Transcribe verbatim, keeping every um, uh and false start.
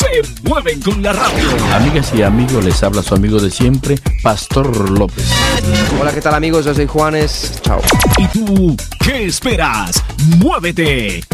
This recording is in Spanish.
se mueven con la radio. Amigas y amigos, les habla su amigo de siempre, Pastor López. Hola, ¿qué tal amigos? Yo soy Juanes. Chao. ¿Y tú qué esperas? ¡Muévete!